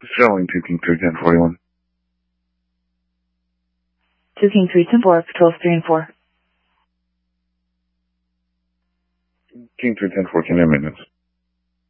Showing 2 King 3 10 41. 2 King 3 10 4, patrols 3 and 4. King 3 10 4, can you have maintenance?